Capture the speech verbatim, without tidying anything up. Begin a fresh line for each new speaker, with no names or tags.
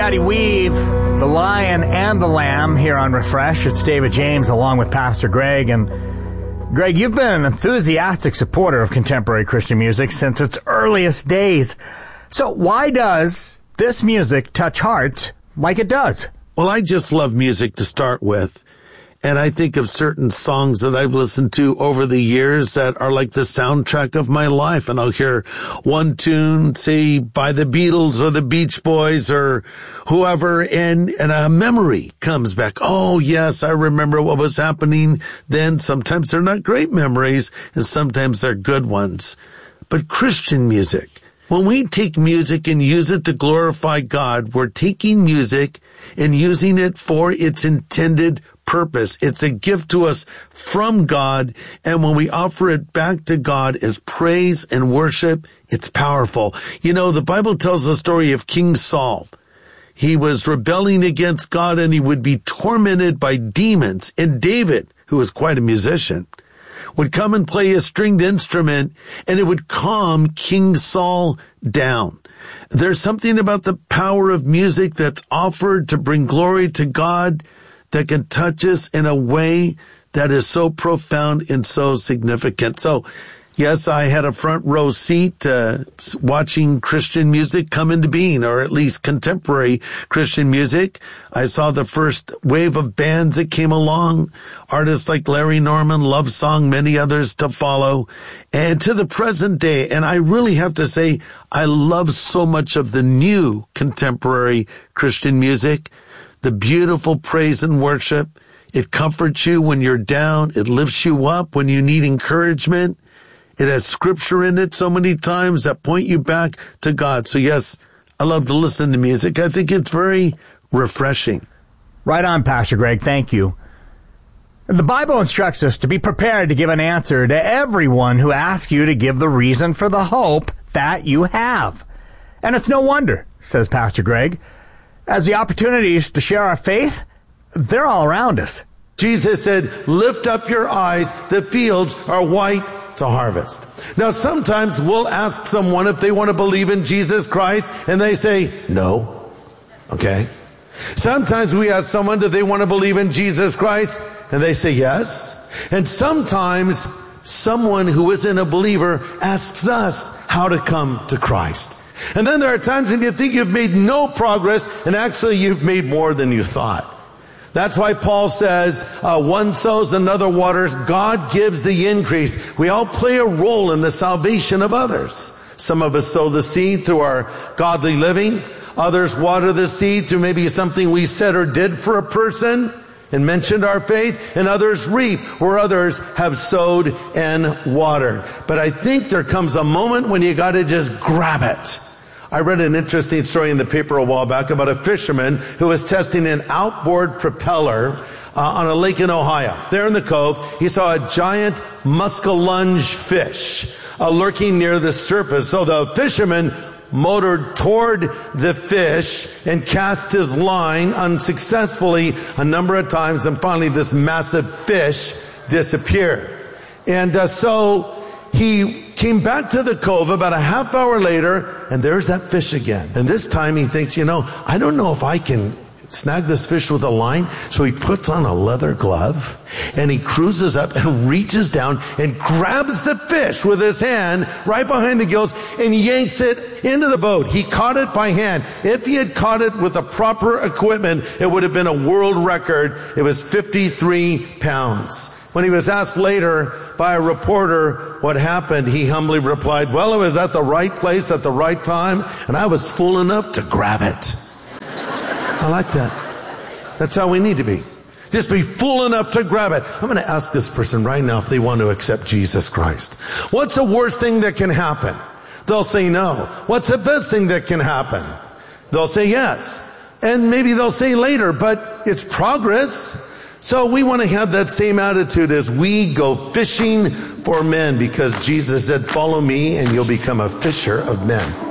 Daddy Weave, the Lion and the Lamb here on Refresh. It's David James along with Pastor Greg. And Greg, you've been an enthusiastic supporter of contemporary Christian music since its earliest days. So why does this music touch hearts like it does?
Well, I just love music to start with. And I think of certain songs that I've listened to over the years that are like the soundtrack of my life. And I'll hear one tune, say, by the Beatles or the Beach Boys or whoever, and, and a memory comes back. Oh, yes, I remember what was happening then. Sometimes they're not great memories, and sometimes they're good ones. But Christian music, when we take music and use it to glorify God, we're taking music and using it for its intended purpose. It's a gift to us from God, and when we offer it back to God as praise and worship, it's powerful. You know, the Bible tells the story of King Saul. He was rebelling against God, and he would be tormented by demons. And David, who was quite a musician, would come and play a stringed instrument, and it would calm King Saul down. There's something about the power of music that's offered to bring glory to God that can touch us in a way that is so profound and so significant. So, yes, I had a front row seat uh, watching Christian music come into being, or at least contemporary Christian music. I saw the first wave of bands that came along, artists like Larry Norman, Love Song, many others to follow, and to the present day. And I really have to say, I love so much of the new contemporary Christian music. The beautiful praise and worship. It comforts you when you're down. It lifts you up when you need encouragement. It has scripture in it so many times that point you back to God. So yes, I love to listen to music. I think it's very refreshing.
Right on, Pastor Greg. Thank you. The Bible instructs us to be prepared to give an answer to everyone who asks you to give the reason for the hope that you have. And it's no wonder, says Pastor Greg, as the opportunities to share our faith, they're all around us.
Jesus said, lift up your eyes, the fields are white to harvest. Now, sometimes we'll ask someone if they want to believe in Jesus Christ, and they say, no. Okay? Sometimes we ask someone, do they want to believe in Jesus Christ? And they say yes. And sometimes someone who isn't a believer asks us how to come to Christ. And then there are times when you think you've made no progress, and actually you've made more than you thought. That's why Paul says, uh, one sows, another waters. God gives the increase. We all play a role in the salvation of others. Some of us sow the seed through our godly living. Others water the seed through maybe something we said or did for a person and mentioned our faith. And others reap where others have sowed and watered. But I think there comes a moment when you got to just grab it. I read an interesting story in the paper a while back about a fisherman who was testing an outboard propeller uh, on a lake in Ohio. There in the cove, he saw a giant muskellunge fish uh, lurking near the surface. So the fisherman motored toward the fish and cast his line unsuccessfully a number of times, and finally this massive fish disappeared. And uh, so he came back to the cove about a half hour later, and there's that fish again. And this time he thinks, you know, I don't know if I can snag this fish with a line. So he puts on a leather glove, and he cruises up and reaches down and grabs the fish with his hand right behind the gills and yanks it into the boat. He caught it by hand. If he had caught it with the proper equipment, it would have been a world record. It was fifty-three pounds. When he was asked later by a reporter what happened, he humbly replied, well, it was at the right place at the right time, and I was fool enough to grab it. I like that. That's how we need to be. Just be fool enough to grab it. I'm going to ask this person right now if they want to accept Jesus Christ. What's the worst thing that can happen? They'll say no. What's the best thing that can happen? They'll say yes. And maybe they'll say later, but it's progress. So we want to have that same attitude as we go fishing for men, because Jesus said, follow me and you'll become a fisher of men.